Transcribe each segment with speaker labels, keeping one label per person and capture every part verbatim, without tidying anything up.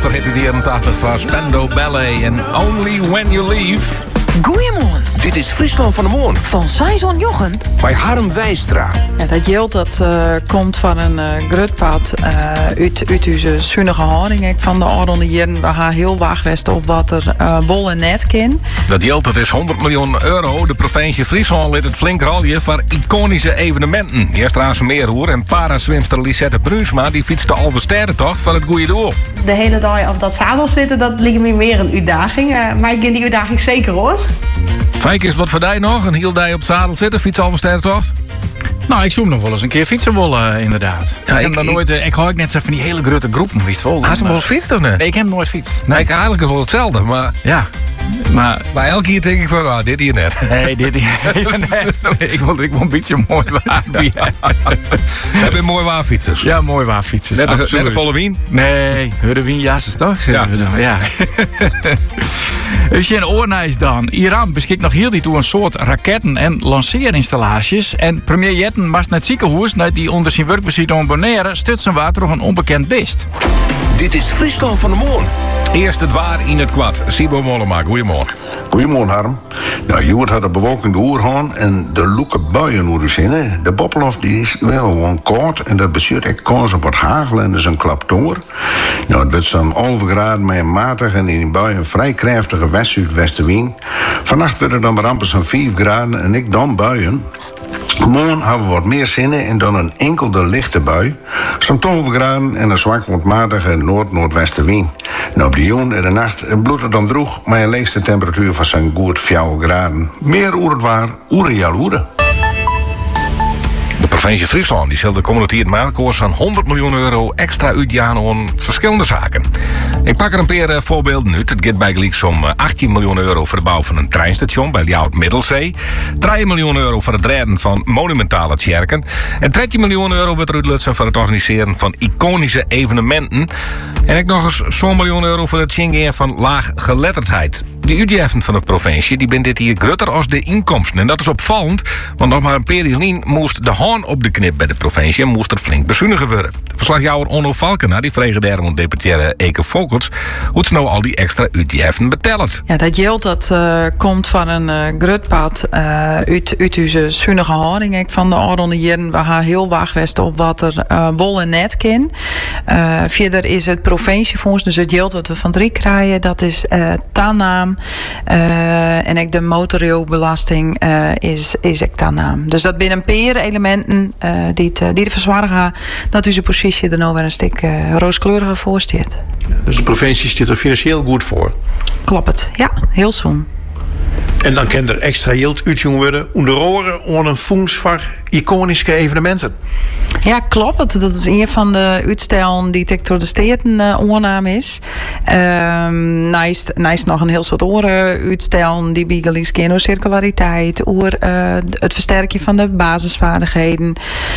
Speaker 1: orkester heette die jaren tachtig van Spandau Ballet en Only When You Leave.
Speaker 2: Goeiemorgen.
Speaker 3: Dit is Friesland van de Moon.
Speaker 2: Van Saison Jochen.
Speaker 3: Bij Harm Wijstra.
Speaker 4: Ja, dat geld dat uh, komt van een uh, grutpad uh, uit, uit onze zunnige houding. Ik van de oude jaren we gaan heel waagwest op wat er uh, wol en net kan.
Speaker 1: Dat geld dat is honderd miljoen euro. De provincie Friesland liet het flink rollen voor iconische evenementen. Eerst Raanse Meerhoer en paraswimster Lisette Brunsma die fietste de Alversterrentocht van het goede doel.
Speaker 5: De hele dag op dat zadel zitten, dat lijkt me meer een uitdaging. Uh, maar ik ken die uitdaging zeker hoor.
Speaker 1: Fijk is wat voor jij nog? Een heel dag op het zadel zitten, fiets Alversterrentocht?
Speaker 6: Nou, ik zoek nog wel eens een keer fietsen willen, uh, inderdaad.
Speaker 1: Ja,
Speaker 6: ik,
Speaker 1: ik,
Speaker 6: heb
Speaker 1: ik,
Speaker 6: nooit, uh, ik hou ook net zo van die hele grote groepen, wist wel.
Speaker 1: Had ze wel eens fietst of niet?
Speaker 6: Nee, ik heb nooit fietst.
Speaker 1: Nee, ik eigenlijk wel hetzelfde, maar...
Speaker 6: Ja, maar...
Speaker 1: Maar elke keer denk ik van, ah, dit hier net.
Speaker 6: Nee, dit hier net. Ik wil, ik wil een beetje mooi waar.
Speaker 1: Heb je mooi waarfietsers?
Speaker 6: Ja, mooi waarfietsers.
Speaker 1: Net een, net een volle wien?
Speaker 6: Nee, Hurrewien, ja, ze toch?
Speaker 1: Ja.
Speaker 6: ja. Als je in Oornijs dan. Iran beschikt nog heel die toe een soort raketten- en lanceerinstallaties. En premier Jetten was naar het ziekenhuis dat die onder zijn werkbeziet om Bonaire stutsen water door een onbekend beest.
Speaker 3: Dit is Friesland van de Moon.
Speaker 1: Eerst het waar in het kwad. Sibo Mollema, goeiemorgen.
Speaker 7: Goedemorgen, Harm. Nou, Joert had de bewolking de oerhaan en de loeke buien hoe dus in. De Boppelof die is wel gewoon koud en dat bestuurt echt kans op wat hagel en dus een klap tonger. Nou, het wordt dan elf graden met een matige en in die buien een vrij krachtige west-zuidwestenwind. Vannacht wordt het dan maar amper zo'n vijf graden en ik dan buien. Morgen hebben we wat meer zinnen en dan een enkelde lichte bui. Zo'n twaalf graden en een zwak wat matige noord-noordwestenwind. Nou, op de jongen en de nacht bloedt het dan droeg, maar je leest de temperatuur van zo'n goed vier graden. Meer oer het waar, oeren jouw oeren.
Speaker 1: De provincie Friesland die zal de komende tijd maandkoers van honderd miljoen euro extra uitgaan aan verschillende zaken. Ik pak er een paar uh, voorbeelden uit. Het gaat bij gelijks om uh, achttien miljoen euro voor de bouw van een treinstation bij de Oud-Middelzee. drie miljoen euro voor het redden van monumentale tjerken. En dertien miljoen euro wordt er uitlutsen voor het organiseren van iconische evenementen. En ik nog eens zo'n miljoen euro voor het zingen van laaggeletterdheid. De uitgaven van de provincie die ben dit hier groter als de inkomsten. En dat is opvallend, want nog maar een periode moest de haan op de knip bij de provincie en moest er flink bezuinigen worden. Verslagjouwer Onno Valkena, die vregen daarom deputaire Eke Volkerts, hoe ze nou al die extra uitgaven betelt.
Speaker 4: Ja, dat geld dat uh, komt van een uh, grutpad uh, uit, uit onze zunnige houding. Ik van de oude jaren we gaan heel waagwest op wat er uh, wol en net kan. Uh, verder is het provinciefonds, dus het geld dat we van drie krijgen, dat is uh, tanaam. Uh, en ook de motorrijbelasting uh, is, is ook tanaam. Dus dat binnen een paar elementen uh, die, te, die te verzwaren gaan, dat onze positie er nou weer een stuk uh, rooskleuriger voor staat.
Speaker 8: Dus de provincie zit er financieel goed voor?
Speaker 4: Klopt het, ja, heel zoen.
Speaker 8: En dan kan er extra geld uitgegaan worden onder oren aan een fonds voor iconische evenementen.
Speaker 4: Ja, klopt. Dat is een van de uitstellen die ik door de steden uh, oornaam is. Um, naast, naast nog een heel soort andere uitstellen die bij gelijk circulariteit, over uh, het versterken van de basisvaardigheden,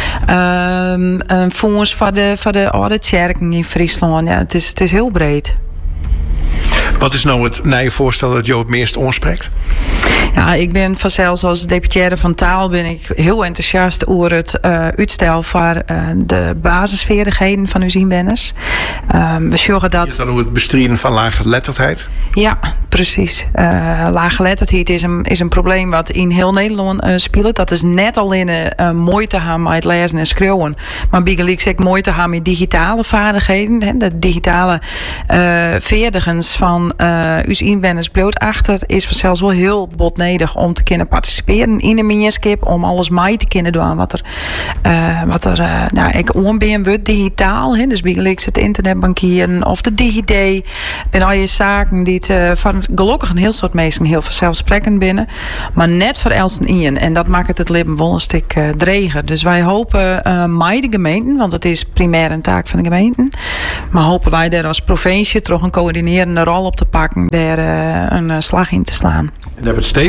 Speaker 4: um, een fonds voor de, voor de oude kerken in Friesland. Ja, het is, het is heel breed.
Speaker 8: Wat is nou het nieuwe voorstel dat jou het meest aanspreekt?
Speaker 4: Ja, ik ben vanzelfs als deputaire van taal ben ik heel enthousiast over het uh, uitstel voor uh, de basisvaardigheden van uw inwoners. Uh, we zorgen dat.
Speaker 8: Is dat ook het bestrijden van laaggeletterdheid?
Speaker 4: Ja, precies. Uh, laaggeletterdheid is een, is een probleem wat in heel Nederland uh, speelt. Dat is net alleen uh, mooi te gaan met het lezen en schreeuwen, maar bijgelijks ook mooi te gaan met digitale vaardigheden. Hè, de digitale uh, vaardigens van uh, uw inwoners bloot achter is vanzelfs wel heel botnedig om te kunnen participeren in een gemeenschap, om alles mee te kunnen doen wat er, uh, wat er uh, nou, ik onbeen wordt digitaal. Hè, dus bijgelijks het internetbankieren of de DigiD en al je zaken die het uh, van gelukkig een heel soort mensen heel vanzelfsprekend binnen, maar net voor Elsen in. En dat maakt het het leven wel een stuk uh, dreger. Dus wij hopen uh, met de gemeenten, want het is primair een taak van de gemeenten, maar hopen wij daar als provincie toch een coördinerende rol op te pakken, daar uh, een uh, slag in te slaan.
Speaker 8: En daar hebben we het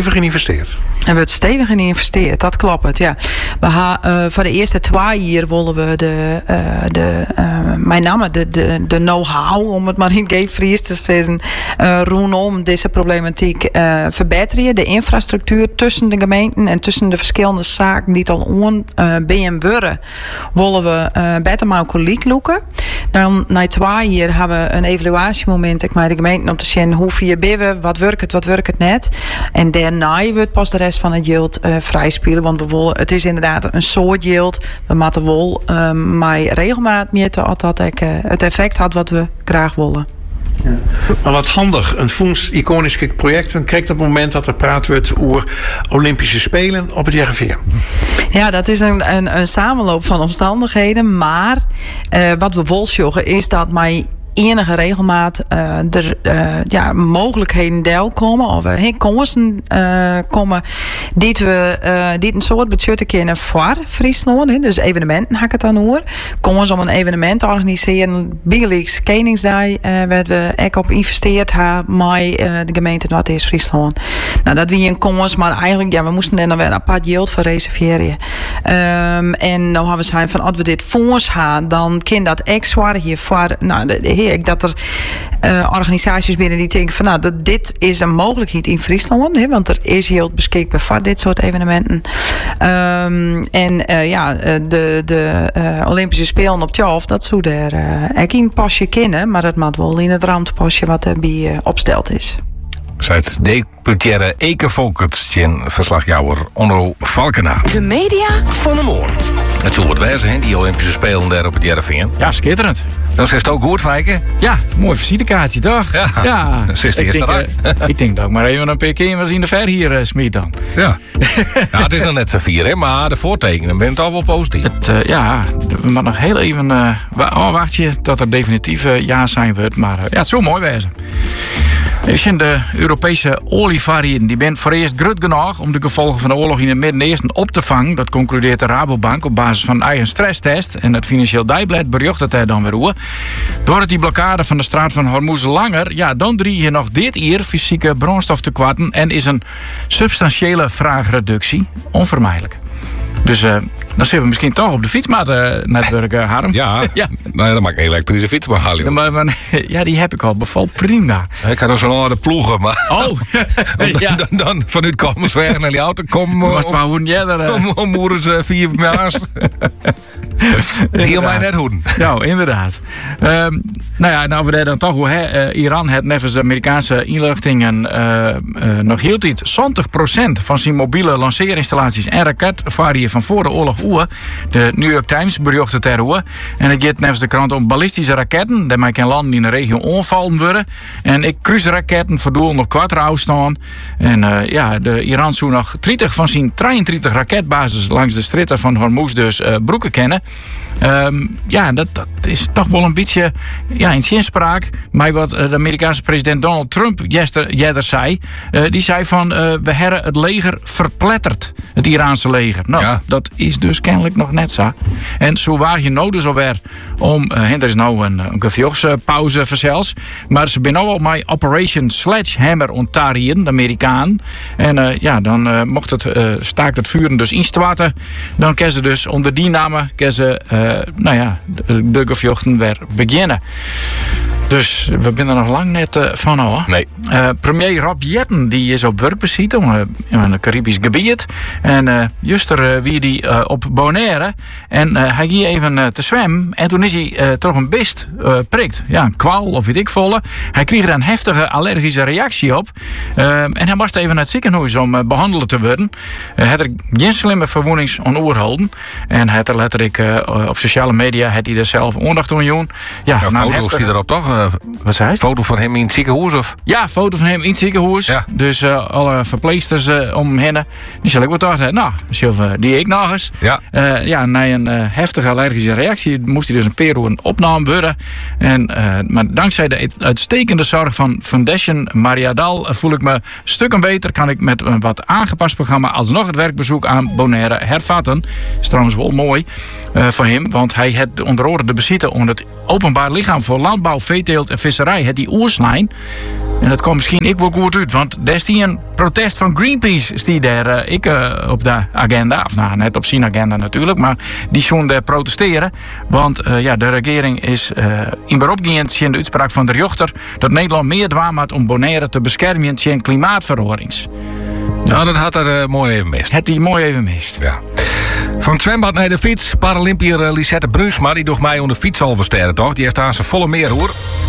Speaker 8: stevig in investeerd.
Speaker 4: En wordt stevig in geïnvesteerd, dat klopt, ja. We ha, uh, voor de eerste twee jaar willen we de, uh, de uh, mijn naam, de, de, de know-how, om het maar in Game Fries te zeggen, uh, rondom deze problematiek uh, verbeteren. De infrastructuur tussen de gemeenten en tussen de verschillende zaken die het al on uh, ben worden, willen we uh, beter met elkaar loeken. Dan na twee jaar hebben we een evaluatiemoment ik met de gemeenten om te zien hoe vier we, wat werkt het, wat werkt het net. En daarna wordt pas de rest van het yield uh, vrij spelen. Want we willen, het is inderdaad een soort yield. We moeten wel uh, maar regelmaat meten dat dat ik, uh, het effect had wat we graag willen.
Speaker 8: Ja. Maar wat handig, een Foens iconisch project. Dan krijgt op het moment dat er praat wordt over Olympische Spelen op het J G V.
Speaker 4: Ja, dat is een, een, een samenloop van omstandigheden. Maar uh, wat we wel zeggen is dat mij enige regelmaat uh, er uh, ja, mogelijkheden deel komen of uh, kansen uh, komen die we uh, die een soort budgetten kennen voor Friesland. He. Dus evenementen hak het dan over. Komen om een evenement te organiseren. Bigleaks Keningsdag uh, waar we ook op investeerd hebben met uh, de gemeente Noord-Friesland. Nou, dat wie een kans, maar eigenlijk ja, we moesten er dan weer een apart yield voor reserveren. Um, en nou hebben we zijn van als we dit fonds gaan, dan kan dat echt zwaar hiervoor. Nou, de, de ik dat er uh, organisaties binnen die denken van nou, dat dit is een mogelijkheid in Friesland, hè, want er is heel beschikbaar voor dit soort evenementen. Um, en uh, ja, de, de uh, Olympische Spelen op twaalf, dat zou er uh, ook in pasje kennen, maar dat moet wel in het ruimtepasje wat erbij uh, opsteld is.
Speaker 1: Zijt deputaire Eke Volkerts in verslagjouwer Onno Valkenaar.
Speaker 2: De media
Speaker 3: Van de Moorn.
Speaker 1: Het zou het wezen, hè, die Olympische Spelen daar op het J R V.
Speaker 6: Ja, schitterend.
Speaker 1: Dan is het ook goed, Fijke?
Speaker 6: Ja, mooi visitekaartje toch?
Speaker 1: Ja,
Speaker 6: ja.
Speaker 1: dat is de
Speaker 6: ik,
Speaker 1: eerste
Speaker 6: denk, uh, ik denk dat ik maar even een P K was in de ver hier uh, smiet dan.
Speaker 1: Ja. Ja, het is dan net z'n vier, hè, maar de voortekenen ben het al wel positief.
Speaker 6: Het, uh, ja, we moeten nog heel even uh, oh, wacht je tot er definitief uh, ja zijn wordt. Maar uh, ja, het zou mooi wezen. De Europese olievariëten die zijn voor eerst groot genoeg om de gevolgen van de oorlog in het Midden-Oosten op te vangen. Dat concludeert de Rabobank op basis van een eigen stresstest. En het Financieel Dagblad bericht het daar dan weer over. Doordat die blokkade van de straat van Hormuz langer, ja, dan drie je nog dit jaar fysieke brandstof te kwarten en is een substantiële vraagreductie onvermijdelijk. Dus uh, dan zitten we misschien toch op de fietsmaatnetwerk, uh, Harm.
Speaker 1: Ja, ja. Nou, dan maak ik een elektrische fiets maar halen.
Speaker 6: Ja, maar, maar, ja, die heb ik al. Bevalt prima.
Speaker 1: Ik had al zo'n oude ploegen, maar...
Speaker 6: Oh! Ja.
Speaker 1: dan, dan vanuit Kommersweg naar die auto komen...
Speaker 6: Was het wel hoe jij er...
Speaker 1: Om, om moeren ze vier maas. Heel mij net hoeden.
Speaker 6: Ja, inderdaad. Um, nou ja, nou we daar dan toch hoe uh, Iran het nevens de Amerikaanse inlichtingen uh, uh, nog hield iets zeventig procent van zijn mobiele lanceerinstallaties en raketvarieën van voor de oorlog oer. De New York Times bericht het erover. En het gaat nevens de krant om ballistische raketten, die mij in landen in de regio onvallen worden. En ik cruiseraketten voor doel nog kwartrouw staan. En uh, ja, de Iran zou nog dertig van zijn drieëndertig raketbases langs de stritten van Hormuz dus uh, broeken kennen. Um, ja, dat, dat is toch wel een beetje ja, in zinspraak. Maar wat de Amerikaanse president Donald Trump jester zei. Uh, die zei van, uh, we hebben het leger verpletterd. Het Iraanse leger. Nou, ja. Dat is dus kennelijk nog net zo. En zo waag je nou dus alweer om... Uh, er is nou een, een gevechtspauze verzels. Maar ze zijn nou al met Operation Sledgehammer ontariën, de Amerikaan. En uh, ja, dan uh, mocht het uh, staakt het vuren dus instarten. Dan kunnen ze dus onder die namen... Ze, uh, nou ja, de, de gevechten weer beginnen. Dus we zijn er nog lang net uh, van al.
Speaker 1: Nee.
Speaker 6: Uh, premier Rob Jetten die is op werkbeziet om uh, in een Caribisch gebied. En uh, juist er uh, wie die uh, op Bonaire. En uh, hij ging even uh, te zwemmen. En toen is hij uh, toch een beest uh, prikt. Ja, een kwaal of weet ik volle. Hij kreeg er een heftige allergische reactie op. Uh, en hij moest even naar het ziekenhuis om uh, behandeld te worden. Hij uh, had er geen slimme verwoenings onoorholden. En hij had er letterlijk uh, op sociale media had hij er zelf aandacht aan doen. Ja,
Speaker 1: ja, foto's heftige... die erop toch? Uh,
Speaker 6: Wat zei hij?
Speaker 1: Foto van hem in het ziekenhuis of?
Speaker 6: Ja, foto van hem in het ziekenhuis. Ja. Dus uh, alle verpleegsters uh, om hem heen. Die zal ik wel toch, nou, die ik nog eens.
Speaker 1: Ja.
Speaker 6: Uh, ja, na een uh, heftige allergische reactie moest hij dus een paar uur opname worden. En, uh, maar dankzij de uitstekende zorg van Foundation Mariadal voel ik me stukken beter. Kan ik met een wat aangepast programma alsnog het werkbezoek aan Bonaire hervatten. Is trouwens wel mooi uh, voor hem, want hij had onder andere de bezitten onder het openbaar lichaam voor landbouw, veeteelt en visserij, het die oerslijn. En dat komt misschien ik wel goed uit, want daar is een protest van Greenpeace die daar uh, ik uh, op de agenda, of nou net op zijn agenda natuurlijk, maar die zo'n daar protesteren, want uh, ja, de regering is uh, in beroep gegaan tegen de uitspraak van de rechter dat Nederland meer dwaan had om Bonaire te beschermen tegen klimaatverorings.
Speaker 1: Dus nou, dat had er uh, mooi even mist.
Speaker 6: Het die mooi even mist.
Speaker 1: Ja. Van het zwembad naar de fiets. Paralympiër Lisette Brunsma, die door mij onder de fiets al versterren, toch? Die heeft aan zijn volle meer hoor.